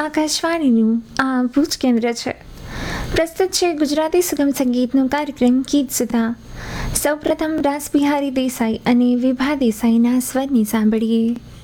આકાશવાણીનું આ ભુજ કેન્દ્ર છે. પ્રસ્તુત છે ગુજરાતી સુગમ સંગીતનો કાર્યક્રમ ગીત સુધા. સૌપ્રથમ રાસબિહારી દેસાઈ અને વિભા દેસાઈના સ્વરની સાંભળીએ.